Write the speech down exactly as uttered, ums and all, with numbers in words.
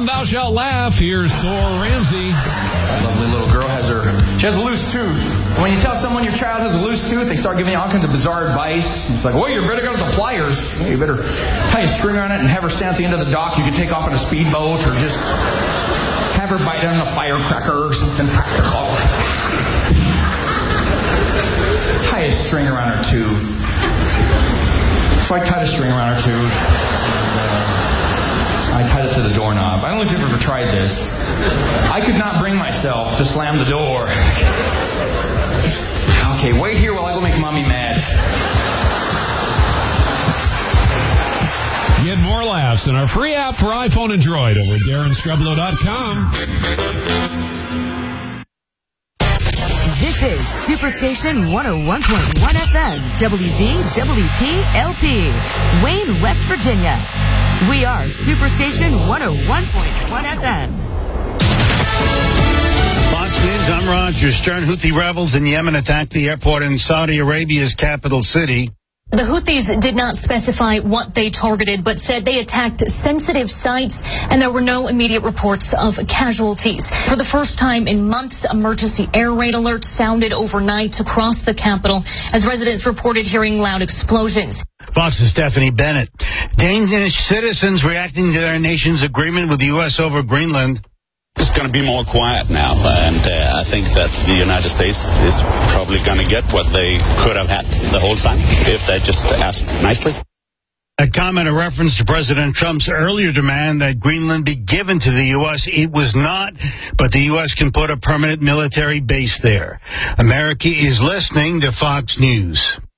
Thou Shalt Laugh. Here's Thor Ramsey. That lovely little girl has her, she has a loose tooth. When you tell someone your child has a loose tooth, they start giving you all kinds of bizarre advice. It's like, well, you better go to the pliers. You better tie a string on it and have her stand at the end of the dock. You can take off on a speedboat or just have her bite on a firecracker or something practical. Tie a string around her tooth. So I tied a string around her tooth. I tied it to the doorknob. I don't know if you've ever tried this. I could not bring myself to slam the door. Okay, wait here while I go make Mommy mad. Get more laughs in our free app for iPhone and Droid over at Darren Streblow dot com. This is Superstation one oh one point one F M, W V W P L P, Wayne, West Virginia. We are Superstation one oh one point one F M. Fox News, I'm Roger Stern. Houthi rebels in Yemen attacked the airport in Saudi Arabia's capital city. The Houthis did not specify what they targeted, but said they attacked sensitive sites, and there were no immediate reports of casualties. For the first time in months, emergency air raid alerts sounded overnight across the capital as residents reported hearing loud explosions. Fox's Stephanie Bennett. Danish citizens reacting to their nation's agreement with the U S over Greenland. It's going to be more quiet now, and uh, I think that the United States is probably going to get what they could have had the whole time if they just asked nicely. A comment, a reference to President Trump's earlier demand that Greenland be given to the U S. It was not, but the U S can put a permanent military base there. America is listening to Fox News.